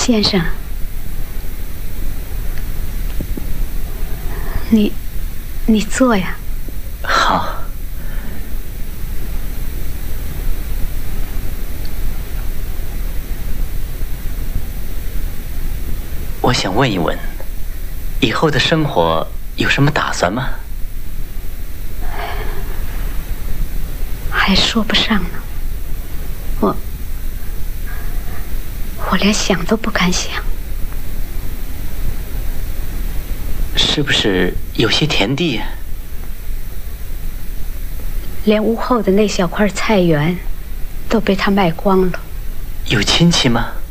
先生，你坐呀。 好。我想问一问，以后的生活有什么打算吗？ 还说不上呢。我连想都不敢想。 是不是有些田地？ 连屋后的那小块菜园都被他卖光了。 有亲戚吗？